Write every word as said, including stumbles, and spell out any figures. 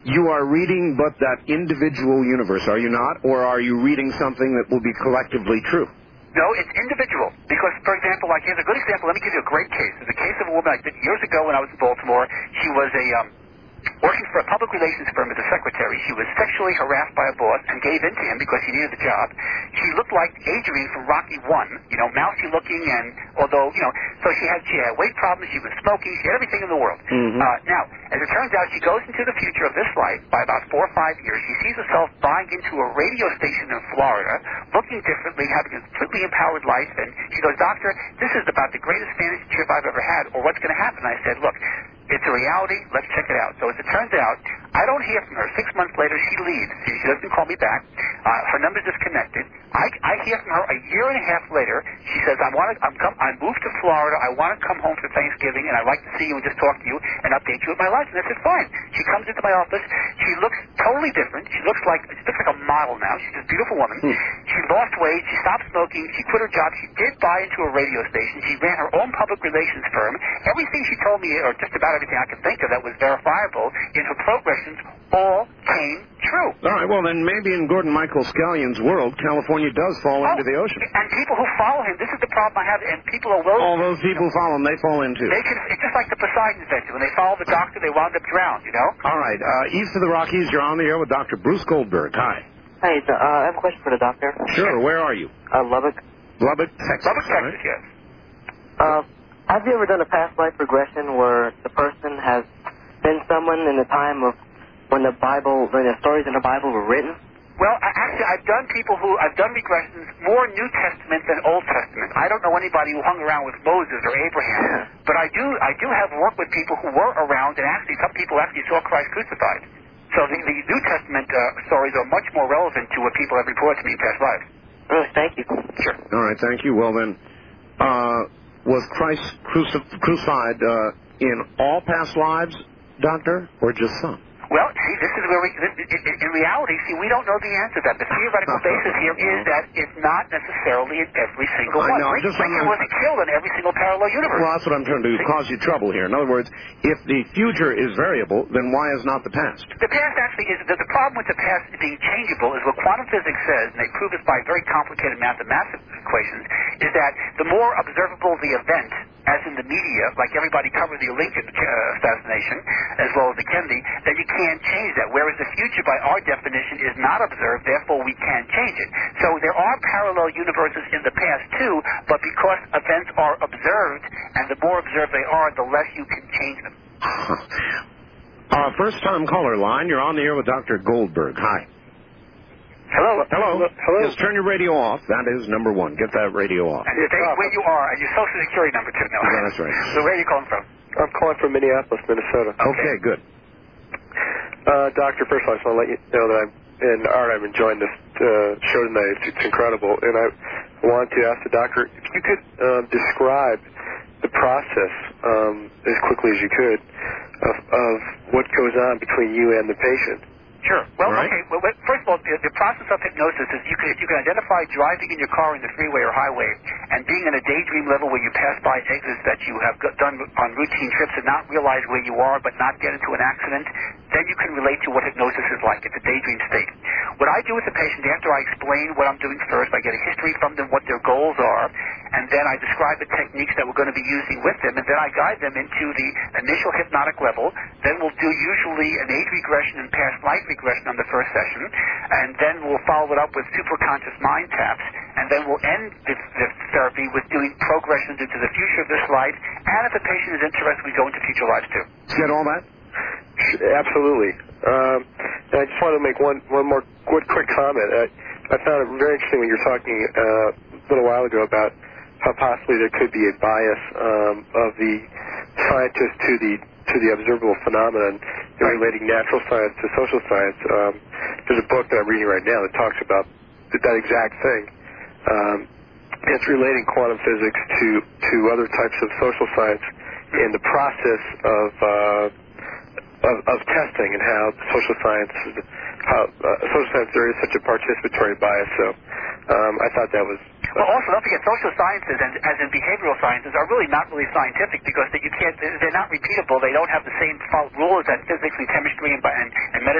you are reading but that individual universe, are you not? Or are you reading something that will be collectively true? No, it's individual. Because, for example, like, here's a good example. Let me give you a great case. There's a case of a woman I did years ago when I was in Baltimore. She was a... Um, working for a public relations firm as a secretary. She was sexually harassed by a boss and gave in to him because she needed the job. She looked like Adrian from Rocky One, you know, mousy looking, and although, you know, so she had she had weight problems, she was smoking, she had everything in the world. Mm-hmm. Uh, now, as it turns out, she goes into the future of this life by about four or five years. She sees herself buying into a radio station in Florida, looking differently, having a completely empowered life, and she goes, "Doctor, this is about the greatest fantasy trip I've ever had, or what's going to happen?" I said, "Look, it's a reality. Let's check it out." So as it turns out, I don't hear from her. Six months later, she leaves. She, she doesn't call me back. Uh, her number's disconnected. I, I hear from her a year and a half later. She says, I want to, I'm come, I moved to Florida. I want to come home for Thanksgiving, and I'd like to see you and just talk to you and update you with my life. And I said, fine. She comes into my office. She looks totally different. She looks like, she looks like a model now. She's a beautiful woman. Hmm. She lost weight. She stopped smoking. She quit her job. She did buy into a radio station. She ran her own public relations firm. Everything she told me, or just about everything I could think of that was verifiable in her progressions, all came true. All right, well, then maybe in Gordon Michael Scallion's world, California does fall Oh, into the ocean. And people who follow him, this is the problem I have, and people are willing... All those people who follow him, they fall into. They can, it's just like the Poseidon adventure. When they follow the doctor, they wound up drowned, you know? All right, uh, east of the Rockies, you're on the air with Doctor Bruce Goldberg. Hi. Hey, uh, I have a question for the doctor. Sure, where are you? Uh, Lubbock. Lubbock, Texas. Lubbock, Texas, right? yes. Uh, have you ever done a past life regression where the person has been someone in the time of when the Bible, when the stories in the Bible were written? Well, I, actually, I've done people who, I've done regressions more New Testament than Old Testament. I don't know anybody who hung around with Moses or Abraham, but I do, I do have work with people who were around, and actually some people actually saw Christ crucified. So the, the New Testament uh, stories are much more relevant to what people have reported to me in past lives. Oh, thank you. Sure. All right, thank you. Well, then, uh, was Christ crucif- crucified uh, in all past lives, Doctor, or just some? Well, see, this is where we, this, in, in reality, see, we don't know the answer to that. The theoretical basis here is that it's not necessarily in every single I one. know, Richard just Lincoln I'm- wasn't killed in every single parallel universe. Well, that's what I'm trying to do, cause you trouble here. In other words, if the future is variable, then why is not the past? The past actually is, the, the problem with the past being changeable is what quantum physics says, and they prove it by very complicated mathematical equations, is that the more observable the event, as in the media, like everybody covered the Lincoln uh, assassination, as well as the Kennedy, then you can't change that. Whereas the future, by our definition, is not observed, therefore we can't change it. So there are parallel universes in the past, too, but because events are observed, and the more observed they are, the less you can change them. Our first-time caller line, you're on the air with Doctor Goldberg. Hi. Hello? Hello. Hello. Just turn your radio off. That is number one. Get that radio off. And stay where you are, and your social security number, too. No. Yeah, that's right. So where are you calling from? I'm calling from Minneapolis, Minnesota. Okay, good. Uh, doctor, first of all, I just want to let you know that I'm, and Art, I'm enjoying this uh, show tonight. It's, it's incredible. And I wanted to ask the doctor if you could um, describe the process um, as quickly as you could of, of what goes on between you and the patient. Sure. Well, Right. okay. Well, first of all, the, the process of hypnosis is you can, you can identify driving in your car in the freeway or highway and being in a daydream level where you pass by exits that you have got done on routine trips and not realize where you are but not get into an accident. Then you can relate to what hypnosis is like. It's a daydream state. What I do with the patient, after I explain what I'm doing first, I get a history from them, what their goals are, and then I describe the techniques that we're going to be using with them, and then I guide them into the initial hypnotic level. Then we'll do usually an age regression and past life regression on the first session, and then we'll follow it up with superconscious mind taps, and then we'll end the, the therapy with doing progressions into the future of this life, and if the patient is interested, we go into future lives too. Get all that? Absolutely. Um, and I just wanted to make one, one more quick, quick comment. I, I found it very interesting when you were talking uh, a little while ago about how possibly there could be a bias um, of the scientist to the to the observable phenomenon, and Right. relating natural science to social science. Um, there's a book that I'm reading right now that talks about that exact thing. Um, it's relating quantum physics to, to other types of social science in the process of uh, of, of testing, and how social science, how uh, social science there is such a participatory bias. So um, I thought that was. Well, also, don't forget, social sciences, and, as in behavioral sciences, are really not really scientific because they, you can't, they're not repeatable. They don't have the same rules that physics and chemistry and, and, and medicine